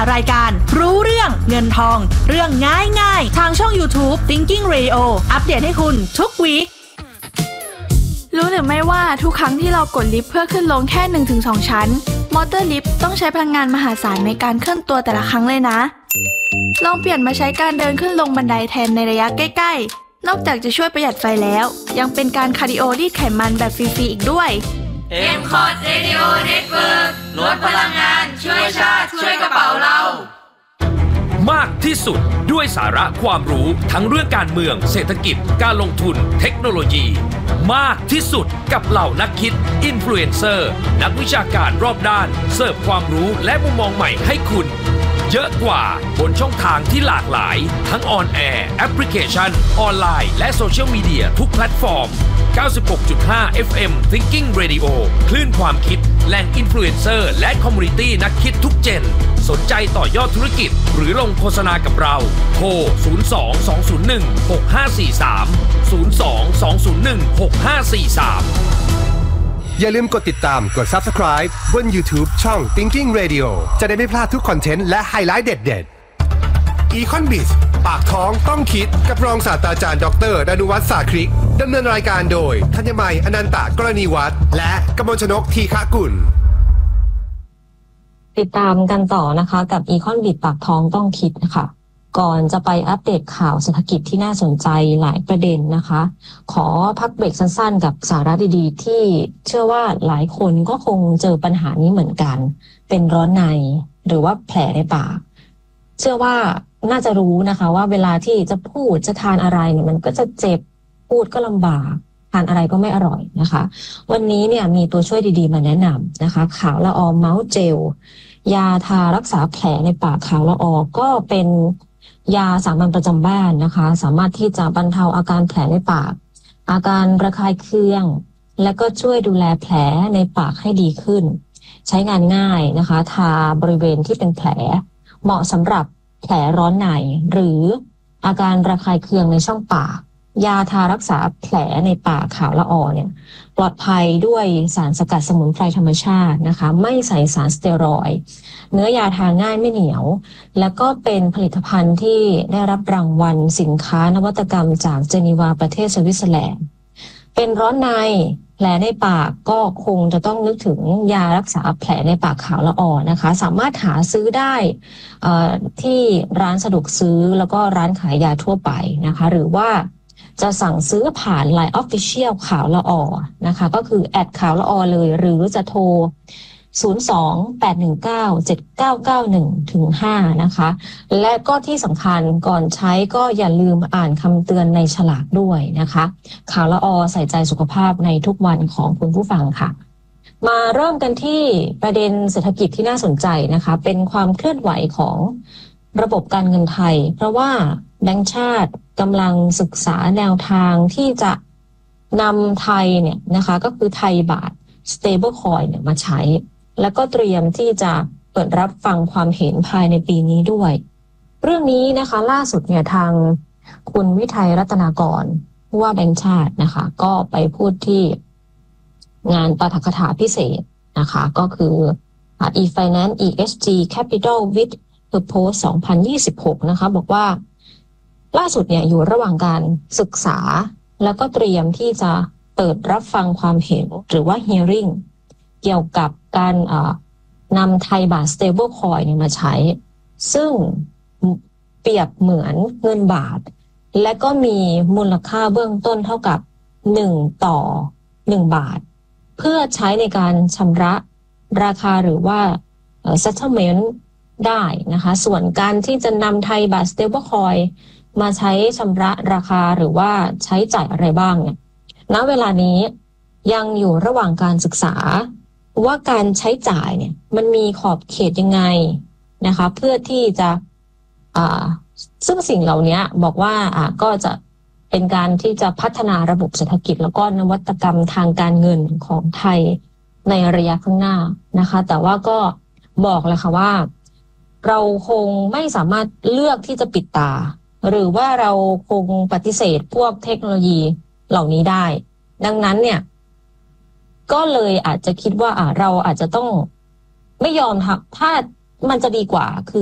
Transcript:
ารายการรู้เรื่องเงินทองเรื่องง่ายๆทางช่อง YouTube Thinking Radio อัปเดตให้คุณทุกวีครู้หรือไม่ว่าทุกครั้งที่เรากดลิฟต์เพื่อขึ้นลงแค่ 1-2 ชั้นมอเตอร์ลิฟต์ต้องใช้พลังงานมหาศาลในการเคลื่อนตัวแต่ละครั้งเลยนะลองเปลี่ยนมาใช้การเดินขึ้นลงบันไดแทนในระยะใกล้ๆนอกจากจะช่วยประหยัดไฟแล้วยังเป็นการคาร์ดิโอรีดไขมันแบบฟรีๆอีกด้วย M-Cot Radio Network ลดพลังงานช่วยชาติช่วยกระเป๋าเรามากที่สุดด้วยสาระความรู้ทั้งเรื่องการเมืองเศรษฐกิจการลงทุนเทคโนโลยีมากที่สุดกับเหล่านักคิดอินฟลูเอนเซอร์นักวิชาการรอบด้านเสิร์ฟความรู้และมุมมองใหม่ให้คุณเยอะกว่าบนช่องทางที่หลากหลายทั้งออนแอร์แอปพลิเคชันออนไลน์และโซเชียลมีเดียทุกแพลตฟอร์ม 96.5 FM Thinking Radio คลื่นความคิดแหล่งอินฟลูเอนเซอร์และคอมมูนิตี้นักคิดทุกเจนสนใจต่อยอดธุรกิจหรือลงโฆษณากับเราโทร 02-201-6543 02-201-6543 อย่าลืมกดติดตามกด Subscribe บน YouTube ช่อง Thinking Radio จะได้ไม่พลาดทุกคอนเทนต์และไฮไลท์เด็ดๆ Econ-Biz ปากท้องต้องคิดกับรองศาสตราจารย์ดร.ดนุวัฒน์สาคริกดำเนินรายการโดยธัญมัยอนันตกรณีวัฒน์และกมลชนกทีฆกุลติดตามกันต่อนะคะกับ Econ-Biz ปากท้องต้องคิดนะคะก่อนจะไปอัปเดตข่าวเศรษฐกิจที่น่าสนใจหลายประเด็นนะคะขอพักเบรกสั้นๆกับสาระดีๆที่เชื่อว่าหลายคนก็คงเจอปัญหานี้เหมือนกันเป็นร้อนในหรือว่าแผลในปากเชื่อว่าน่าจะรู้นะคะว่าเวลาที่จะพูดจะทานอะไรเนี่ยมันก็จะเจ็บพูดก็ลำบากทานอะไรก็ไม่อร่อยนะคะวันนี้เนี่ยมีตัวช่วยดีๆมาแนะนำนะคะขาวละออเมาส์เจลยาทารักษาแผลในปากขาวละออก็เป็นยาสามัญประจำบ้านนะคะสามารถที่จะบรรเทาอาการแผลในปากอาการระคายเคืองและก็ช่วยดูแลแผลในปากให้ดีขึ้นใช้งานง่ายนะคะทาบริเวณที่เป็นแผลเหมาะสำหรับแผลร้อนในหรืออาการระคายเคืองในช่องปากยาทารักษาแผลในปากขาวละออเนี่ยปลอดภัยด้วยสารสกัดสมุนไพรธรรมชาตินะคะไม่ใส่สารสเตียรอยด์เนื้อยาทาง่ายไม่เหนียวแล้วก็เป็นผลิตภัณฑ์ที่ได้รับรางวัลสินค้านวัตกรรมจากเจนีวาประเทศสวิตเซอร์แลนด์เป็นร้อนในแผลในปากก็คงจะต้องนึกถึงยารักษาแผลในปากขาวละออนะคะสามารถหาซื้อได้ที่ร้านสะดวกซื้อแล้วก็ร้านขายยาทั่วไปนะคะหรือว่าจะสั่งซื้อผ่าน LINE Official ขาวละออนะคะก็คือแอดขาวละออเลยหรือจะโทร 02-819-7991-5 นะคะและก็ที่สำคัญก่อนใช้ก็อย่าลืมอ่านคำเตือนในฉลากด้วยนะคะขาวละออใส่ใจสุขภาพในทุกวันของคุณผู้ฟังค่ะมาเริ่มกันที่ประเด็นเศรษฐกิจที่น่าสนใจนะคะเป็นความเคลื่อนไหวของระบบการเงินไทยเพราะว่าแบงก์ชาติกำลังศึกษาแนวทางที่จะนำไทยเนี่ยนะคะก็คือไทยบาท stable coin เนี่ยมาใช้แล้วก็เตรียมที่จะเปิดรับฟังความเห็นภายในปีนี้ด้วยเรื่องนี้นะคะล่าสุดเนี่ยทางคุณวิทัยรัตนากรผู้ว่าแบงก์ชาตินะคะก็ไปพูดที่งานปาฐกถาพิเศษนะคะก็คือ e-finance ESG Capital with Purpose 2026นะคะบอกว่าล่าสุดเนี่ยอยู่ระหว่างการศึกษาแล้วก็เตรียมที่จะเปิดรับฟังความเห็นหรือว่า hearing เกี่ยวกับการนำไทยบาท stable coin มาใช้ซึ่งเปรียบเหมือนเงินบาทและก็มีมูลค่าเบื้องต้นเท่ากับ1 ต่อ 1 บาทเพื่อใช้ในการชำระราคาหรือว่าsettlement ได้นะคะส่วนการที่จะนำไทยบาท stable coin มาใช้ชำระราคาหรือว่าใช้จ่ายอะไรบ้างเนี่ยณเวลานี้ยังอยู่ระหว่างการศึกษาว่าการใช้จ่ายเนี่ยมันมีขอบเขตยังไงนะคะเพื่อที่จะซึ่งสิ่งเหล่านี้บอกว่าก็จะเป็นการที่จะพัฒนาระบบเศรษฐกิจแล้วก็นวัตกรรมทางการเงินของไทยในระยะข้างหน้านะคะแต่ว่าก็บอกเลยค่ะว่าเราคงไม่สามารถเลือกที่จะปิดตาหรือว่าเราคงปฏิเสธพวกเทคโนโลยีเหล่านี้ได้ดังนั้นเนี่ยก็เลยอาจจะคิดว่าเราอาจจะต้องไม่ยอมทำถ้ามันจะดีกว่าคือ